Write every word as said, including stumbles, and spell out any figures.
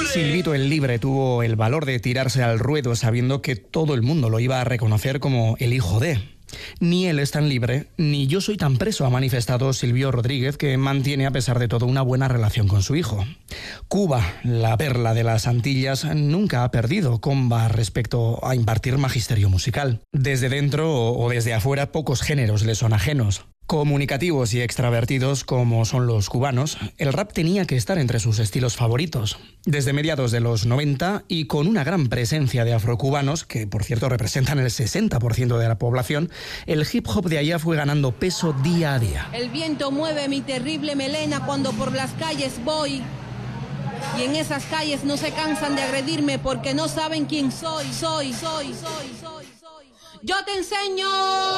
Silvito el Libre tuvo el valor de tirarse al ruedo sabiendo que todo el mundo lo iba a reconocer como el hijo de. Ni él es tan libre, ni yo soy tan preso, ha manifestado Silvio Rodríguez, que mantiene a pesar de todo una buena relación con su hijo. Cuba, la perla de las Antillas, nunca ha perdido comba respecto a impartir magisterio musical. Desde dentro o desde afuera pocos géneros le son ajenos. Comunicativos y extravertidos como son los cubanos, el rap tenía que estar entre sus estilos favoritos. Desde mediados de los noventa y con una gran presencia de afrocubanos, que por cierto representan el sesenta por ciento de la población, el hip hop de allá fue ganando peso día a día. El viento mueve mi terrible melena cuando por las calles voy. Y en esas calles no se cansan de agredirme porque no saben quién soy. Soy, soy, soy, soy, soy. Yo te enseño.